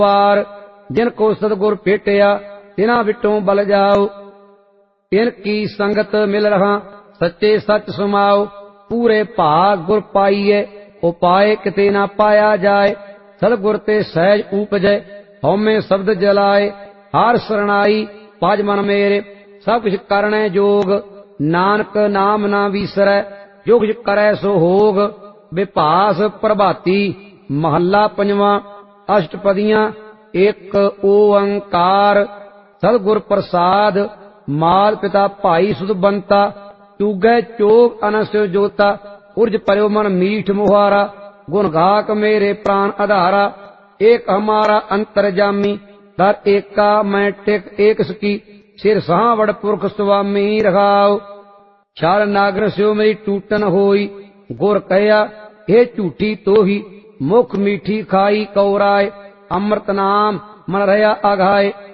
पार जिनको सतगुर भेटिया तिना विटों बल जाओ। इनकी संगत मिल रहा सच्चे सच समाओ। पूरे भाग गुर पाइए उपाय किते ना पाया जाए। सतगुर ते सहज उपजै हौमे शब्द जलाए। हार सरणाई पाज मन मेरे सब कुछ करने जोग। नानक नाम ना विसरै जो कुछ करै सो होग। विभास प्रभाती महला पंजवां। अष्टपदियां एक ओंकार। सतगुर प्रसाद मात पिता भाई सुध बंता। चूगै चोग अनस्यो जोता उर्ज पर्यो मन मीठ मुहारा। गुण गाक मेरे प्राण आधारा एक हमारा अंतरजामी। दर एका मैं टिक एक सकी सिर सावड़ पुरख स्वामी रखाओ। छाल नागर स्यो मेरी टूटन होई गुर कहया हे झूठी तोही। मुख मीठी खाई कौराए अमृत नाम मन रहा आघाए।